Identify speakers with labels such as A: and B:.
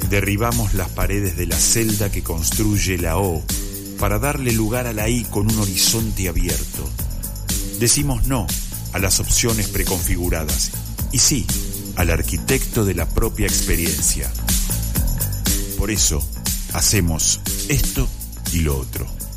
A: Derribamos las paredes de la celda que construye la O para darle lugar a la I con un horizonte abierto. Decimos no a las opciones preconfiguradas y sí al arquitecto de la propia experiencia. Por eso hacemos esto y lo otro.